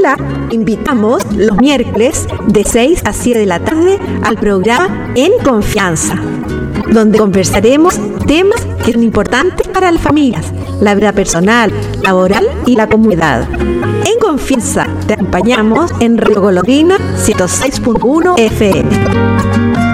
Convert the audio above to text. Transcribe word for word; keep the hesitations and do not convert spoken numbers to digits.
la invitamos los miércoles de seis a siete de la tarde al programa En Confianza, donde conversaremos temas que son importantes para las familias, la vida personal, laboral y la comunidad. En Confianza te acompañamos en Radio Golondrina ciento seis punto uno F M.